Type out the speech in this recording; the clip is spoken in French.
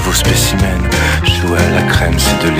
nouveau spécimen. Jouer à la crème, c'est de